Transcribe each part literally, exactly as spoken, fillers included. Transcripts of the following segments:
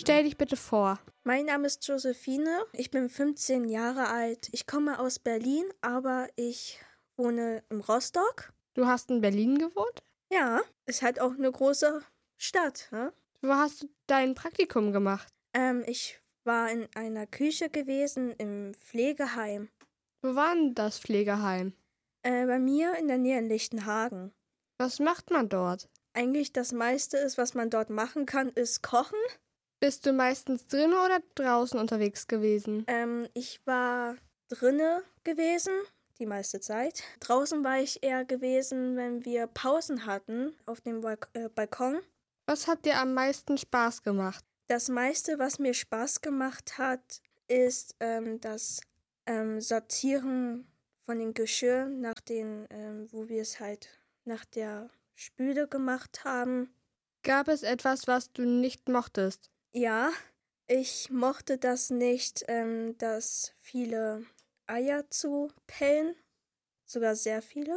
Stell dich bitte vor. Mein Name ist Josephine, ich bin fünfzehn Jahre alt. Ich komme aus Berlin, aber ich wohne in Rostock. Du hast in Berlin gewohnt? Ja, ist halt auch eine große Stadt. Ne? Wo hast du dein Praktikum gemacht? Ähm, ich war in einer Küche gewesen im Pflegeheim. Wo war denn das Pflegeheim? Äh, bei mir in der Nähe in Lichtenhagen. Was macht man dort? Eigentlich das meiste ist, was man dort machen kann, ist kochen. Bist du meistens drinnen oder draußen unterwegs gewesen? Ähm, ich war drinne gewesen, die meiste Zeit. Draußen war ich eher gewesen, wenn wir Pausen hatten auf dem Balk- äh, Balkon. Was hat dir am meisten Spaß gemacht? Das meiste, was mir Spaß gemacht hat, ist ähm, das ähm, Sortieren von den Geschirr nach den, ähm, wo wir es halt nach der Spüle gemacht haben. Gab es etwas, was du nicht mochtest? Ja, ich mochte das nicht, ähm, dass viele Eier zu pellen, sogar sehr viele.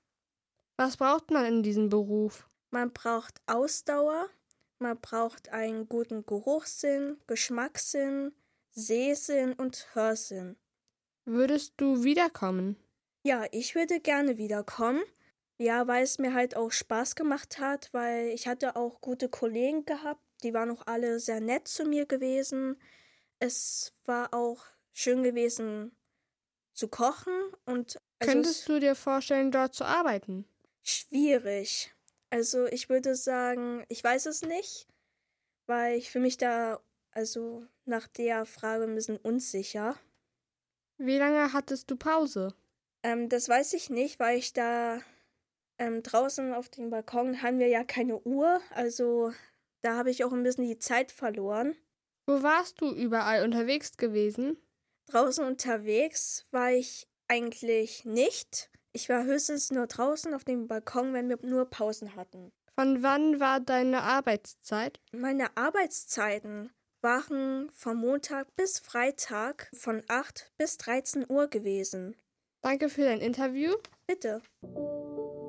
Was braucht man in diesem Beruf? Man braucht Ausdauer, man braucht einen guten Geruchssinn, Geschmackssinn, Sehsinn und Hörsinn. Würdest du wiederkommen? Ja, ich würde gerne wiederkommen. Ja, weil es mir halt auch Spaß gemacht hat, weil ich hatte auch gute Kollegen gehabt. Die waren auch alle sehr nett zu mir gewesen. Es war auch schön gewesen zu kochen und also Könntest du dir vorstellen, dort zu arbeiten? schwierig. Also ich würde sagen, ich weiß es nicht, weil ich für mich da also nach der Frage ein bisschen unsicher. Wie lange hattest du Pause? Ähm, das weiß ich nicht, weil ich da ähm, draußen auf dem Balkon haben wir ja keine Uhr, also da habe ich auch ein bisschen die Zeit verloren. Wo warst du überall unterwegs gewesen? Draußen unterwegs war ich eigentlich nicht. Ich war höchstens nur draußen auf dem Balkon, wenn wir nur Pausen hatten. Von wann war deine Arbeitszeit? Meine Arbeitszeiten waren von Montag bis Freitag von acht bis dreizehn Uhr gewesen. Danke für dein Interview. Bitte.